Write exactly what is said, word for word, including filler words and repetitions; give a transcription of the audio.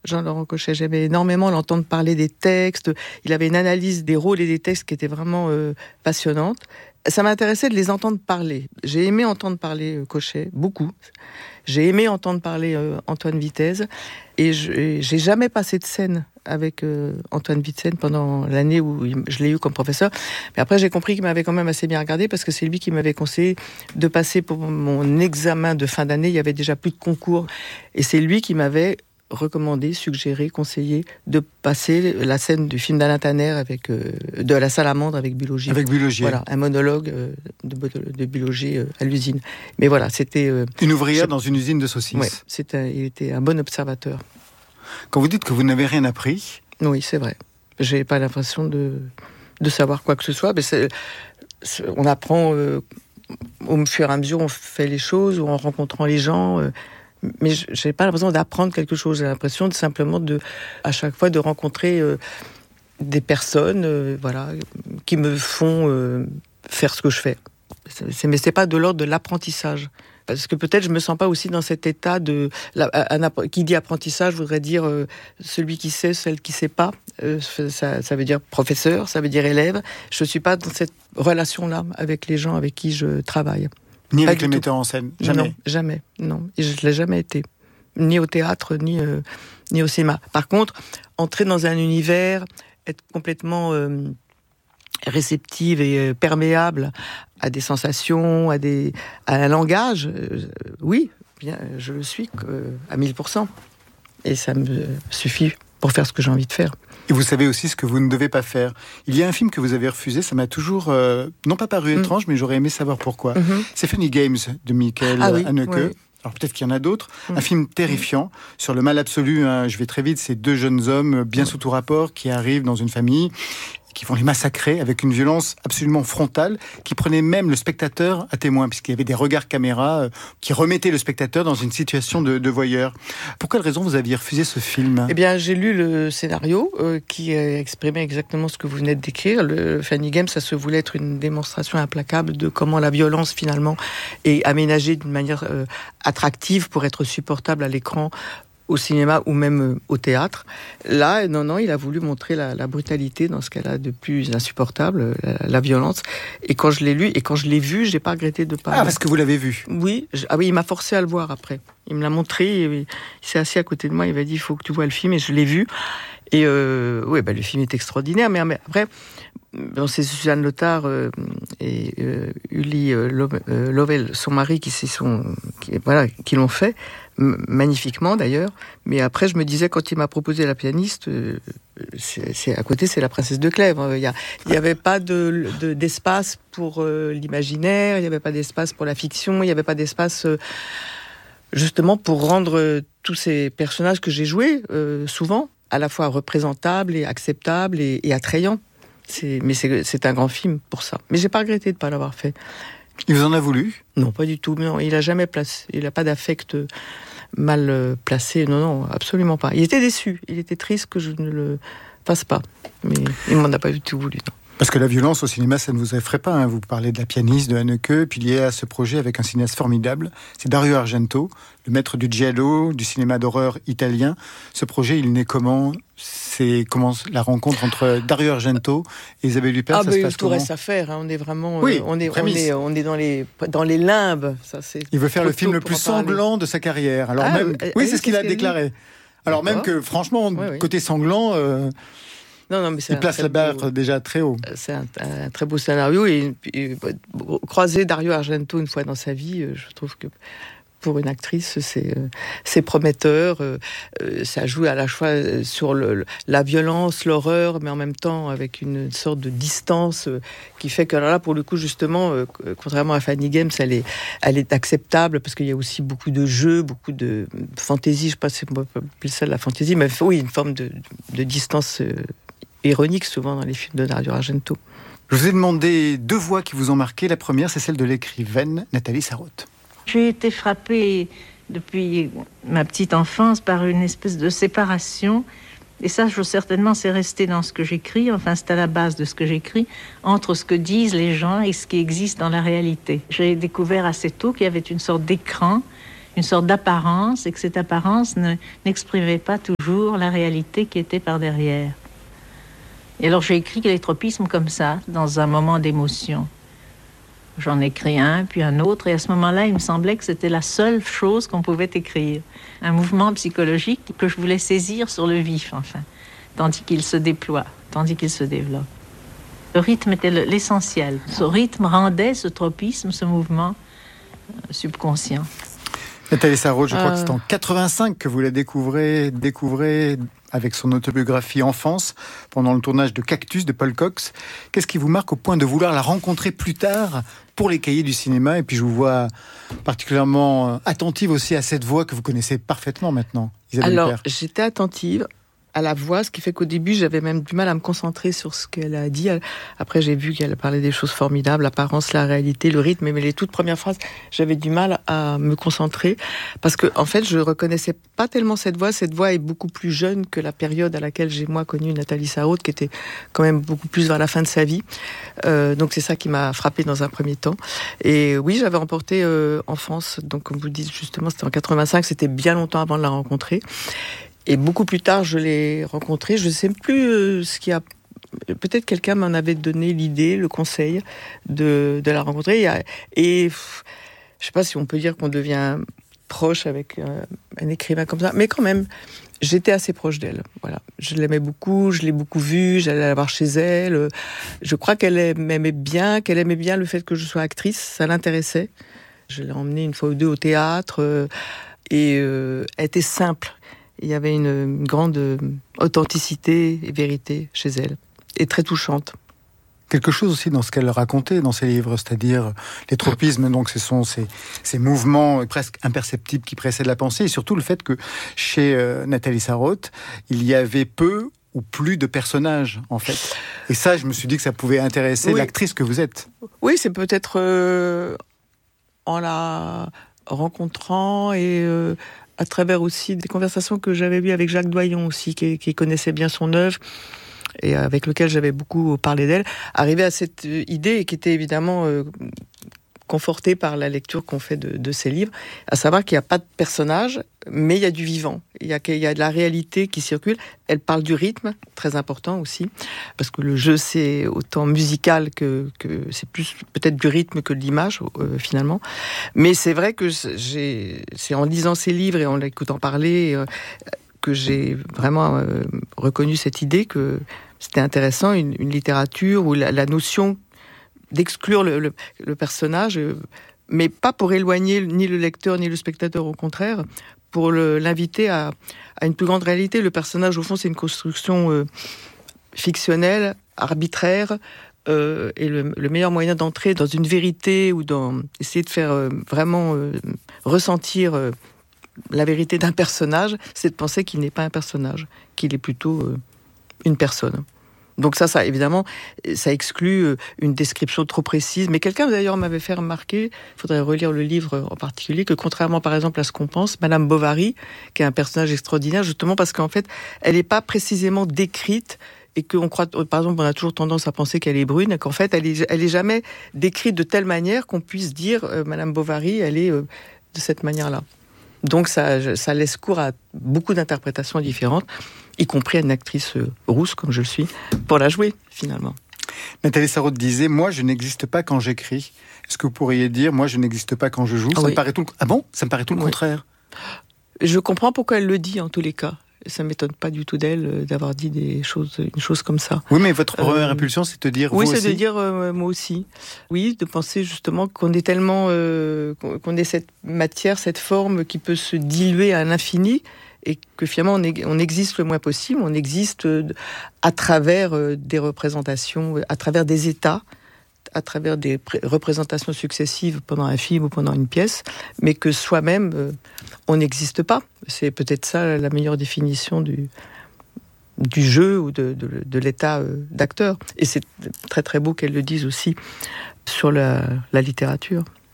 Jean-Laurent Cochet. J'aimais énormément l'entendre parler des textes. Il avait une analyse des rôles et des textes qui était vraiment euh, passionnante. Ça m'intéressait de les entendre parler. J'ai aimé entendre parler euh, Cochet, beaucoup. J'ai aimé entendre parler euh, Antoine Vitez. Et je, et j'ai jamais passé de scène avec euh, Antoine Vitez pendant l'année où il, je l'ai eu comme professeur. Mais après, j'ai compris qu'il m'avait quand même assez bien regardé parce que c'est lui qui m'avait conseillé de passer pour mon examen de fin d'année. Il y avait déjà plus de concours. Et c'est lui qui m'avait recommandé, suggéré, conseillé de passer la scène du film d'Alain Tanner avec, euh, de La Salamandre avec Bulogier. Avec Bulogier. Voilà, un monologue euh, de, de Bulogier euh, à l'usine. Mais voilà, c'était... Euh, une ouvrière je... dans une usine de saucisses. Oui, c'était, il était un bon observateur. Quand vous dites que vous n'avez rien appris... Oui, c'est vrai. J'ai pas l'impression de, de savoir quoi que ce soit. Mais c'est, c'est, on apprend euh, au fur et à mesure, on fait les choses, ou en rencontrant les gens... Euh, mais j'ai pas l'impression d'apprendre quelque chose. J'ai l'impression de simplement de, à chaque fois, de rencontrer euh, des personnes, euh, voilà, qui me font euh, faire ce que je fais. C'est, mais c'est pas de l'ordre de l'apprentissage, parce que peut-être je me sens pas aussi dans cet état de, la, un, qui dit apprentissage voudrait dire euh, celui qui sait, celle qui sait pas. Euh, ça, ça veut dire professeur, ça veut dire élève. Je suis pas dans cette relation-là avec les gens avec qui je travaille. Ni Pas avec les tout. metteurs en scène, jamais. Non, jamais, non. Et je ne l'ai jamais été. Ni au théâtre, ni, euh, ni au cinéma. Par contre, entrer dans un univers, être complètement euh, réceptive et euh, perméable à des sensations, à, des, à un langage, euh, oui, bien, je le suis euh, à mille pour cent. Et ça me suffit pour faire ce que j'ai envie de faire. Et vous savez aussi ce que vous ne devez pas faire. Il y a un film que vous avez refusé, ça m'a toujours, euh, non pas paru mmh. étrange, mais j'aurais aimé savoir pourquoi. Mmh. C'est Funny Games de Michael ah oui, Haneke. Oui. Alors peut-être qu'il y en a d'autres. Mmh. Un film terrifiant mmh. sur le mal absolu. Hein, je vais très vite. C'est deux jeunes hommes bien mmh. sous tout rapport qui arrivent dans une famille, qui vont les massacrer avec une violence absolument frontale, qui prenait même le spectateur à témoin, puisqu'il y avait des regards caméra euh, qui remettaient le spectateur dans une situation de, de voyeur. Pour quelle raison vous aviez refusé ce film ? Eh bien, j'ai lu le scénario euh, qui exprimait exactement ce que vous venez de décrire. Le Funny Games, ça se voulait être une démonstration implacable de comment la violence, finalement, est aménagée d'une manière euh, attractive pour être supportable à l'écran, au cinéma ou même au théâtre. Là, non, non, il a voulu montrer la, la brutalité dans ce qu'elle a de plus insupportable, la, la violence. Et quand je l'ai lu, et quand je l'ai vu, j'ai pas regretté de pas... Ah, parce que vous l'avez vu ? Oui, je, ah oui, il m'a forcé à le voir après. Il me l'a montré, il, il s'est assis à côté de moi, il m'a dit, il faut que tu vois le film, et je l'ai vu. Et euh, oui, bah, le film est extraordinaire, mais, mais après... Bon, c'est Suzanne Lothar euh, et euh, Uli euh, Lovell, son mari, qui, sont, qui, voilà, qui l'ont fait, m- magnifiquement d'ailleurs. Mais après, je me disais, quand il m'a proposé La pianiste, euh, c'est, c'est, à côté, c'est La princesse de Clèves. Il n'y avait pas de, de, d'espace pour euh, l'imaginaire, il n'y avait pas d'espace pour la fiction, il n'y avait pas d'espace... Euh, justement pour rendre euh, tous ces personnages que j'ai joués, euh, souvent, à la fois représentables et acceptables et, et attrayants. C'est, mais c'est, c'est un grand film pour ça. Mais j'ai pas regretté de pas l'avoir fait. Il vous en a voulu ? Non, pas du tout. Non, il a jamais placé. Il a pas d'affect mal placé. Non, non, absolument pas. Il était déçu. Il était triste que je ne le fasse pas. Mais il m'en a pas du tout voulu. Non. Parce que la violence au cinéma, ça ne vous effraie pas. Hein. Vous parlez de La pianiste, de Haneke, puis lié à ce projet avec un cinéaste formidable, c'est Dario Argento, le maître du giallo, du cinéma d'horreur italien. Ce projet, il naît comment ? C'est comment la rencontre entre Dario Argento et Isabelle Huppert, ah ça ben, se passe tout comment ? reste à faire. Hein. On est vraiment, oui, euh, on est, on est, on est dans les, dans les limbes. Ça, c'est il veut faire le film le plus sanglant de sa carrière. Alors ah, même, euh, oui, euh, c'est ce qu'il a déclaré. Alors même que, franchement, oui, oui. côté sanglant. Euh, Non, non, mais c'est il place la barre beau, déjà très haut. C'est un, un très beau scénario. Et, et, et croiser Dario Argento une fois dans sa vie, je trouve que pour une actrice, c'est, c'est prometteur. Ça joue à la fois sur le, la violence, l'horreur, mais en même temps avec une sorte de distance qui fait que là, pour le coup, justement, contrairement à Funny Games, elle est, elle est acceptable parce qu'il y a aussi beaucoup de jeux, beaucoup de fantaisie. Je ne sais pas si on peut appeler ça de la fantaisie, mais oui, une forme de, de distance ironique souvent dans les films de Dario Argento. Je vous ai demandé deux voix qui vous ont marqué. La première, c'est celle de l'écrivaine Nathalie Sarraute. J'ai été frappée depuis ma petite enfance par une espèce de séparation, et ça, je, certainement, c'est resté dans ce que j'écris, enfin c'est à la base de ce que j'écris, entre ce que disent les gens et ce qui existe dans la réalité. J'ai découvert assez tôt qu'il y avait une sorte d'écran une sorte d'apparence, et que cette apparence ne, n'exprimait pas toujours la réalité qui était par derrière. Et alors j'ai écrit les tropismes comme ça, dans un moment d'émotion. J'en ai écrit un, puis un autre, et à ce moment-là, il me semblait que c'était la seule chose qu'on pouvait écrire. Un mouvement psychologique que je voulais saisir sur le vif, enfin, tandis qu'il se déploie, tandis qu'il se développe. Le rythme était l'essentiel. Ce rythme rendait ce tropisme, ce mouvement subconscient. Nathalie Sarraute, je crois euh... que c'est en quatre-vingt-cinq que vous la découvrez, découvrez avec son autobiographie Enfance, pendant le tournage de Cactus de Paul Cox. Qu'est-ce qui vous marque au point de vouloir la rencontrer plus tard pour les cahiers du cinéma? Et puis je vous vois particulièrement attentive aussi à cette voix que vous connaissez parfaitement maintenant, Isabelle Alors, Huppert. J'étais attentive à la voix, ce qui fait qu'au début, j'avais même du mal à me concentrer sur ce qu'elle a dit. Après, j'ai vu qu'elle parlait des choses formidables, l'apparence, la réalité, le rythme, mais les toutes premières phrases, j'avais du mal à me concentrer, parce que, en fait, je reconnaissais pas tellement cette voix. Cette voix est beaucoup plus jeune que la période à laquelle j'ai, moi, connu Nathalie Sarraute, qui était quand même beaucoup plus vers la fin de sa vie. Euh, donc, c'est ça qui m'a frappée dans un premier temps. Et oui, j'avais remporté euh, Enfance, donc, comme vous le dites, justement, c'était en quatre-vingt-cinq, c'était bien longtemps avant de la rencontrer. Et beaucoup plus tard, je l'ai rencontrée. Je ne sais plus euh, ce qui a... Peut-être quelqu'un m'en avait donné l'idée, le conseil de, de la rencontrer. Et pff, je ne sais pas si on peut dire qu'on devient proche avec euh, un écrivain comme ça. Mais quand même, j'étais assez proche d'elle. Voilà. Je l'aimais beaucoup, je l'ai beaucoup vue, j'allais la voir chez elle. Je crois qu'elle m'aimait bien, qu'elle aimait bien le fait que je sois actrice. Ça l'intéressait. Je l'ai emmenée une fois ou deux au théâtre. Euh, et euh, elle était simple. Il y avait une, une grande authenticité et vérité chez elle, et très touchante. Quelque chose aussi dans ce qu'elle racontait dans ses livres, c'est-à-dire les tropismes, donc ce sont ces, ces mouvements presque imperceptibles qui précèdent la pensée, et surtout le fait que chez euh, Nathalie Sarraute, il y avait peu ou plus de personnages, en fait. Et ça, je me suis dit que ça pouvait intéresser oui. l'actrice que vous êtes. Oui, c'est peut-être euh, en la rencontrant et... Euh, à travers aussi des conversations que j'avais eues avec Jacques Doyon aussi, qui, qui connaissait bien son œuvre et avec lequel j'avais beaucoup parlé d'elle, arriver à cette idée qui était évidemment euh, confortée par la lecture qu'on fait de, de ses livres, à savoir qu'il n'y a pas de personnage, mais il y a du vivant, il y a, il y a de la réalité qui circule. Elle parle du rythme, très important aussi, parce que le jeu c'est autant musical que, que c'est plus peut-être du rythme que de l'image euh, finalement. Mais c'est vrai que j'ai, c'est en lisant ses livres et en l'écoutant parler euh, que j'ai vraiment euh, reconnu cette idée que c'était intéressant, une, une littérature où la, la notion d'exclure le, le, le personnage, euh, mais pas pour éloigner ni le lecteur ni le spectateur, au contraire, pour le, l'inviter à, à une plus grande réalité. Le personnage, au fond, c'est une construction euh, fictionnelle, arbitraire, euh, et le, le meilleur moyen d'entrer dans une vérité ou dans essayer de faire euh, vraiment euh, ressentir euh, la vérité d'un personnage, c'est de penser qu'il n'est pas un personnage, qu'il est plutôt euh, une personne. Donc ça, ça évidemment, ça exclut une description trop précise. Mais quelqu'un d'ailleurs m'avait fait remarquer, il faudrait relire le livre en particulier, que contrairement par exemple à ce qu'on pense, Madame Bovary, qui est un personnage extraordinaire, justement parce qu'en fait, elle n'est pas précisément décrite et qu'on croit, par exemple, on a toujours tendance à penser qu'elle est brune, et qu'en fait, elle est, elle est jamais décrite de telle manière qu'on puisse dire euh, Madame Bovary, elle est euh, de cette manière-là. Donc ça, ça laisse cours à beaucoup d'interprétations différentes, y compris à une actrice rousse, comme je le suis, pour la jouer, finalement. Nathalie Sarraute disait « Moi, je n'existe pas quand j'écris ». Est-ce que vous pourriez dire « Moi, je n'existe pas quand je joue » ? Ah, ça oui. me paraît tout le... Ah bon ? Ça me paraît tout le oui. contraire. Je comprends pourquoi elle le dit, en tous les cas. Ça ne m'étonne pas du tout d'elle d'avoir dit des choses, une chose comme ça. Oui, mais votre première euh, impulsion, c'est de dire oui, vous aussi. Oui, c'est de dire euh, moi aussi. Oui, de penser justement qu'on est tellement... Euh, qu'on ait cette matière, cette forme qui peut se diluer à l'infini, et que finalement on, est, on existe le moins possible, on existe à travers des représentations, à travers des états, à travers des pré- représentations successives pendant un film ou pendant une pièce, mais que soi-même, euh, on n'existe pas. C'est peut-être ça la meilleure définition du, du jeu ou de, de, de l'état euh, d'acteur. Et c'est très très beau qu'elle le dise aussi sur la, la littérature.